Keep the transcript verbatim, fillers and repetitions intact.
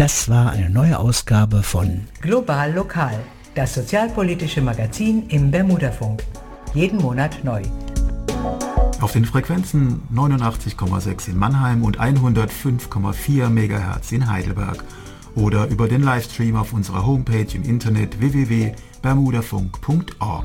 Das war eine neue Ausgabe von Global Lokal, das sozialpolitische Magazin im Bermudafunk. Jeden Monat neu. Auf den Frequenzen neunundachtzig Komma sechs in Mannheim und hundertfünf Komma vier Megahertz in Heidelberg oder über den Livestream auf unserer Homepage im Internet w w w punkt bermudafunk punkt org.